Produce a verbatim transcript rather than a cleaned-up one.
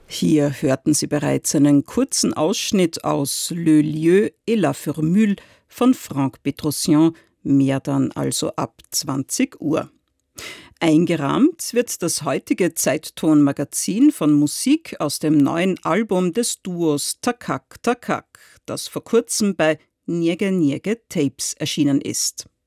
Hier hörten Sie bereits einen kurzen Ausschnitt aus Le Lieu et la Formule von Franck Petrossian, mehr dann also ab zwanzig Uhr. Eingerahmt wird das heutige Zeitton-Magazin von Musik aus dem neuen Album des Duos Takak Takak, das vor kurzem bei Niege Niege Tapes erschienen ist.